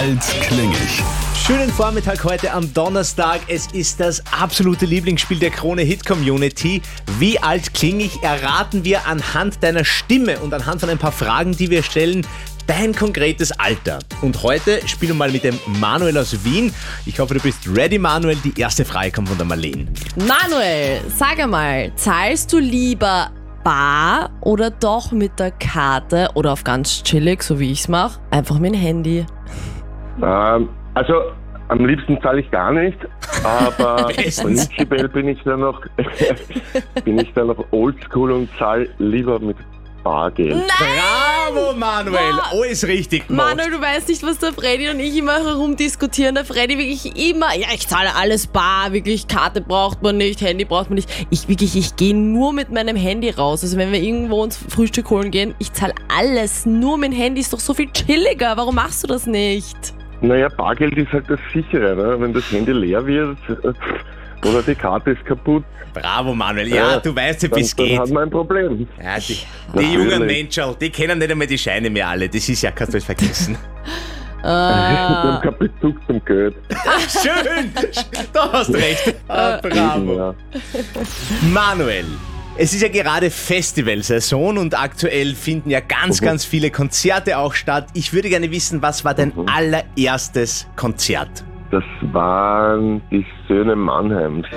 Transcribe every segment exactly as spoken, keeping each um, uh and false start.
alt kling ich? Schönen Vormittag heute am Donnerstag. Es ist das absolute Lieblingsspiel der Krone-Hit-Community. Wie alt kling ich, erraten wir anhand deiner Stimme und anhand von ein paar Fragen, die wir stellen, dein konkretes Alter. Und heute spielen wir mal mit dem Manuel aus Wien. Ich hoffe, du bist ready, Manuel. Die erste Frage kommt von der Marlene. Manuel, sag einmal, zahlst du lieber bar oder doch mit der Karte oder auf ganz chillig, so wie ich's mache, einfach mit dem Handy? Ähm, also am liebsten zahle ich gar nicht, aber prinzipiell bin ich da noch bin ich da noch oldschool und zahle lieber mit Bargeld. Nein! Bravo, Manuel. Boah. Alles richtig gemacht. Manuel, du weißt nicht, was der Freddy und ich immer herumdiskutieren. Der Freddy wirklich immer, ja, ich zahle alles bar, wirklich, Karte braucht man nicht, Handy braucht man nicht. Ich wirklich, ich gehe nur mit meinem Handy raus. Also wenn wir irgendwo uns Frühstück holen gehen, ich zahle alles nur mit dem Handy, ist doch so viel chilliger. Warum machst du das nicht? Naja, Bargeld ist halt das sichere, ne? Wenn das Handy leer wird oder die Karte ist kaputt. Bravo, Manuel. Ja, Ja, du weißt ja, wie Dann, es dann geht. hat man ein Problem. Ja, die, die Natürlich. jungen Menschen, die kennen nicht einmal die Scheine mehr alle. Das ist ja, kannst du es vergessen. Wir haben keinen Bezug zum Geld. Schön, du hast recht. Ah, bravo. Ja. Manuel, es ist ja gerade Festivalsaison und aktuell finden ja ganz, Mhm. ganz viele Konzerte auch statt. Ich würde gerne wissen, was war dein Mhm. allererstes Konzert? Das waren die Söhne Mannheims,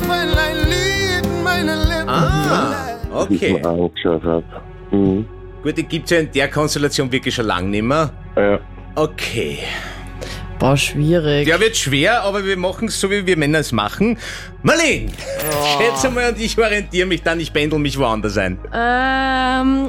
Ah, die ich okay. mir angeschaut habe. Mhm. Gut, die gibt es ja in der Konstellation wirklich schon lange nicht mehr. Ja. Okay. Boah, schwierig. Der wird schwer, aber wir machen es so, wie wir Männer es machen. Marlene, schätze mal und ich orientiere mich dann, ich pendel mich woanders ein. Ähm,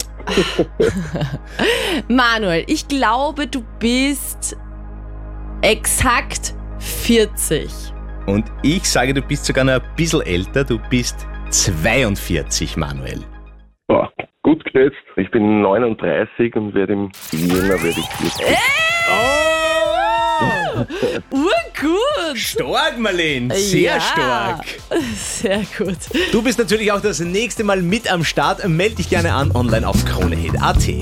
Manuel, ich glaube, du bist exakt vierzig. Und ich sage, du bist sogar noch ein bisschen älter, du bist zweiundvierzig, Manuel. Boah, gut geschätzt. Ich bin neununddreißig und werde im Jänner werde ich vierzig. Oh! Urgut! Stark, Marlene, sehr Ja. stark. Sehr gut. Du bist natürlich auch das nächste Mal mit am Start. Meld dich gerne an online auf kronehit punkt at.